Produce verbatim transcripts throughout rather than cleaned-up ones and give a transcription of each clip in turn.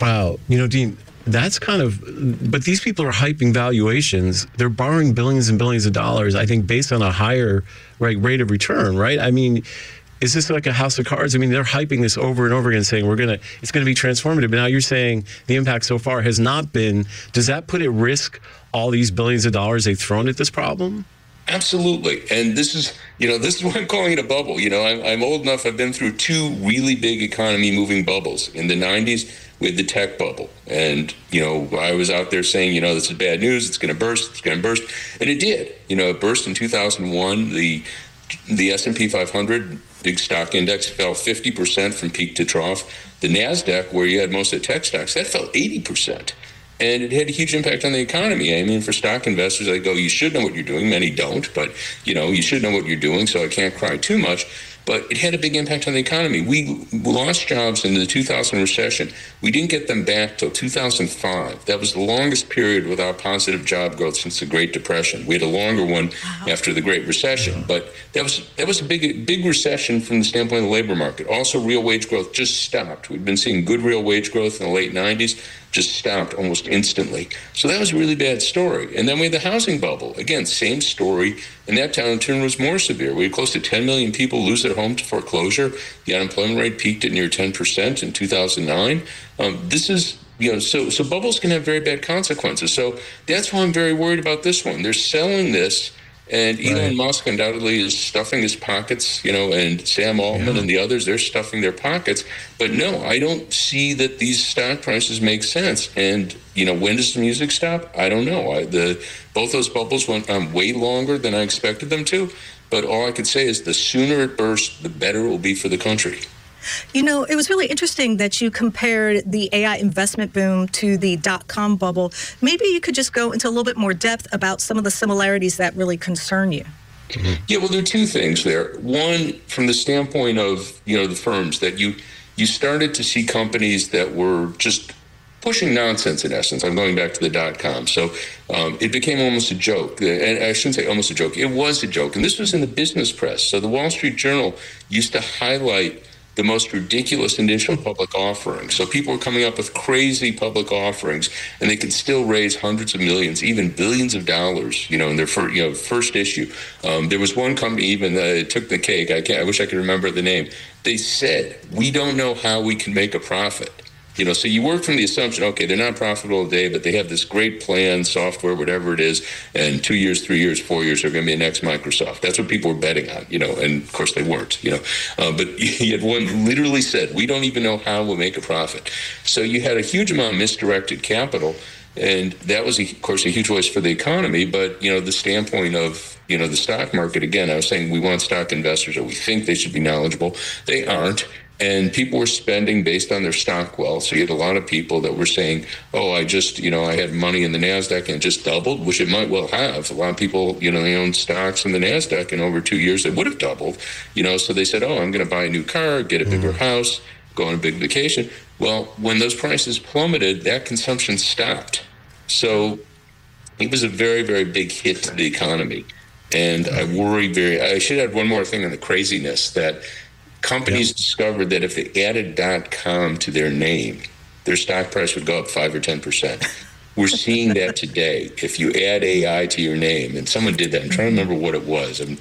Wow. You know, Dean, that's kind of, but these people are hyping valuations. They're borrowing billions and billions of dollars, I think, based on a higher right, rate of return, right? I mean, is this like a house of cards? I mean, they're hyping this over and over again, saying we're gonna, it's gonna be transformative. But now you're saying the impact so far has not been. Does that put at risk all these billions of dollars they've thrown at this problem? Absolutely. And this is, you know, this is why I'm calling it a bubble. You know, I'm, I'm old enough. I've been through two really big economy moving bubbles. In the nineties, with the tech bubble. And, you know, I was out there saying, you know, this is bad news. It's going to burst. It's going to burst. And it did. You know, it burst in two thousand one. The the S and P five hundred, big stock index, fell fifty percent from peak to trough. The NASDAQ, where you had most of the tech stocks, that fell eighty percent. And it had a huge impact on the economy. I mean, for stock investors, I go, you should know what you're doing. Many don't, but, you know, you should know what you're doing, so I can't cry too much. But it had a big impact on the economy. We lost jobs in the two thousand recession. We didn't get them back till two thousand five. That was the longest period without positive job growth since the Great Depression. We had a longer one wow. after the Great Recession, but that was that was a big big recession from the standpoint of the labor market. Also, real wage growth just stopped. We've been seeing good real wage growth in the late nineties, just stopped almost instantly. So that was a really bad story. And then we had the housing bubble. Again, same story. And that downturn was more severe. We had close to ten million people lose their home to foreclosure. The unemployment rate peaked at near ten percent in two thousand nine. Um, this is, you know, so, so bubbles can have very bad consequences. So that's why I'm very worried about this one. They're selling this. And Elon right. Musk undoubtedly is stuffing his pockets, you know, and Sam Altman yeah. and the others, they're stuffing their pockets. But no, I don't see that these stock prices make sense. And, you know, when does the music stop? I don't know. I, the both those bubbles went on way longer than I expected them to. But all I could say is the sooner it bursts, the better it will be for the country. You know, it was really interesting that you compared the A I investment boom to the dot-com bubble. Maybe you could just go into a little bit more depth about some of the similarities that really concern you. Mm-hmm. Yeah, well, there are two things there. One, from the standpoint of, you know, the firms, that you you started to see companies that were just pushing nonsense, in essence. I'm going back to the dot-com. So um, it became almost a joke. And I shouldn't say almost a joke. It was a joke. And this was in the business press. So the Wall Street Journal used to highlight the most ridiculous initial public offerings. So people were coming up with crazy public offerings, and they could still raise hundreds of millions, even billions of dollars, you know, in their first, you know, first issue. Um, there was one company even that took the cake. I can't. I wish I could remember the name. They said, "We don't know how we can make a profit." You know, so you work from the assumption, okay, they're not profitable today, but they have this great plan, software, whatever it is, and two years, three years, four years, they're going to be the next Microsoft. That's what people were betting on, you know, and of course they weren't, you know. Uh, but you had one literally said, we don't even know how we'll make a profit. So you had a huge amount of misdirected capital, and that was, of course, a huge waste for the economy. But, you know, the standpoint of, you know, the stock market, again, I was saying we want stock investors, or we think they should be knowledgeable. They aren't. And people were spending based on their stock wealth. So you had a lot of people that were saying, oh, I just, you know, I had money in the NASDAQ and it just doubled, which it might well have. A lot of people, you know, they own stocks in the NASDAQ, and over two years it would have doubled. You know, so they said, oh, I'm going to buy a new car, get a bigger mm-hmm. house, go on a big vacation. Well, when those prices plummeted, that consumption stopped. So it was a very, very big hit to the economy. And I worry very, I should add one more thing on the craziness, that companies yep. discovered that if they added .com to their name, their stock price would go up five or ten percent. We're seeing that today. If you add A I to your name, and someone did that, I'm trying to remember what it was. I'm,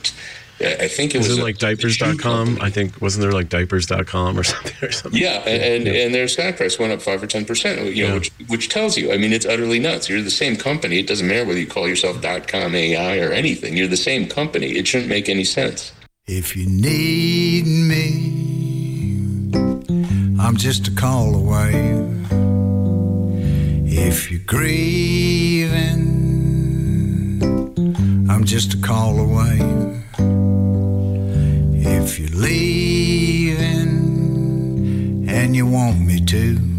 I think it was, was it a, like diapers dot com. I think, wasn't there like diapers dot com or something or something? Yeah, and yeah. and their stock price went up five or ten percent. You know, yeah. which which tells you, I mean, it's utterly nuts. You're the same company. It doesn't matter whether you call yourself .com A I or anything. You're the same company. It shouldn't make any sense. If you need me, I'm just a call away. If you're grieving, I'm just a call away. If you're leaving and you want me to,